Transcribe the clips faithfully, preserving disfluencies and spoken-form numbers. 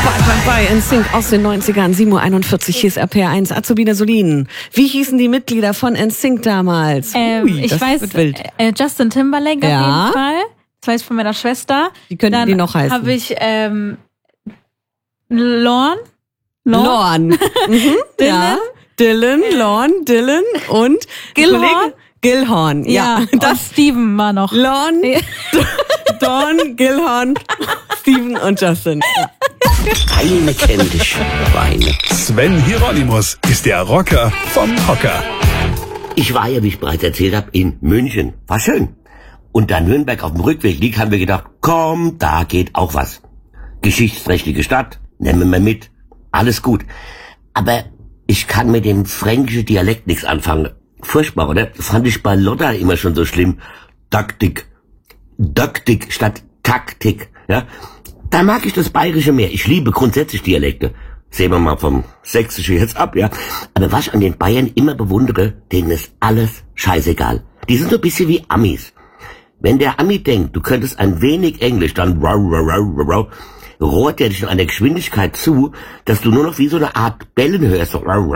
Bei N Sync aus den neunzigern, sieben Uhr einundvierzig, hier ist R P R eins, Azubine Solin. Wie hießen die Mitglieder von N Sync damals? Ähm, Ui, ich weiß, äh, Justin Timberlake ja. auf jeden Fall. Das weiß ich von meiner Schwester. Wie könnten Dann die noch heißen? habe ich ähm, Lorne. Lorne. Mhm, ja. Dylan, Lorne, Dylan und Gilhorn. Gilhorn, ja. ja das und Steven war noch. Lorne, Dawn, Gilhorn, Steven und Justin. Weine kenn dich, Weine. Sven Hieronymus ist der Rocker vom Hocker. Ich war ja, wie ich bereits erzählt habe, in München. War schön. Und da Nürnberg auf dem Rückweg liegt, haben wir gedacht, komm, da geht auch was. Geschichtsträchtige Stadt, nehmen wir mit. Alles gut. Aber ich kann mit dem fränkischen Dialekt nichts anfangen. Furchtbar, oder? Fand ich bei Lotta immer schon so schlimm. Taktik. Taktik statt Taktik, ja? Da mag ich das Bayerische mehr. Ich liebe grundsätzlich Dialekte. Sehen wir mal vom Sächsischen jetzt ab, ja? Aber was ich an den Bayern immer bewundere, denen ist alles scheißegal. Die sind so ein bisschen wie Amis. Wenn der Ami denkt, du könntest ein wenig Englisch, dann rohrt er dich in einer Geschwindigkeit zu, dass du nur noch wie so eine Art Bellen hörst.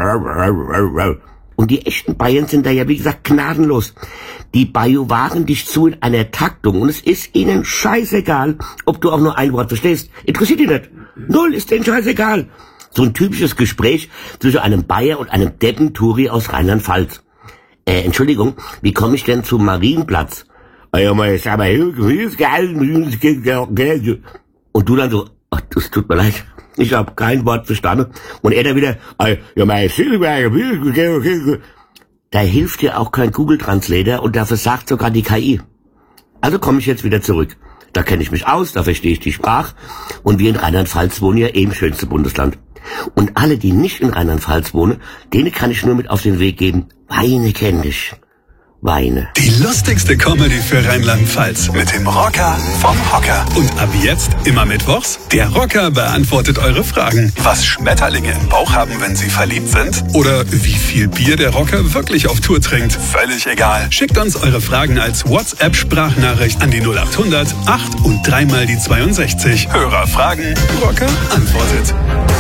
Und die echten Bayern sind da ja, wie gesagt, gnadenlos. Die bajuwaren dich zu in einer Taktung und es ist ihnen scheißegal, ob du auch nur ein Wort verstehst. Interessiert die nicht. Null ist denen scheißegal. So ein typisches Gespräch zwischen einem Bayer und einem Deppenturi aus Rheinland-Pfalz. Äh, Entschuldigung, wie komme ich denn zum Marienplatz? Und du dann so, ach, das tut mir leid, ich habe kein Wort verstanden. Und er dann wieder, da hilft dir auch kein Google-Translator und da versagt sogar die K I. Also komme ich jetzt wieder zurück. Da kenne ich mich aus, da verstehe ich die Sprache. Und wir in Rheinland-Pfalz wohnen ja eben schönste Bundesland. Und alle, die nicht in Rheinland-Pfalz wohnen, denen kann ich nur mit auf den Weg geben, Weine kenn dich. Weine. Die lustigste Comedy für Rheinland-Pfalz mit dem Rocker vom Hocker. Und ab jetzt, immer mittwochs, der Rocker beantwortet eure Fragen. Was Schmetterlinge im Bauch haben, wenn sie verliebt sind? Oder wie viel Bier der Rocker wirklich auf Tour trinkt? Völlig egal. Schickt uns eure Fragen als WhatsApp-Sprachnachricht an die null acht hundert acht und dreimal die zweiundsechzig. Hörer fragen, Rocker antwortet.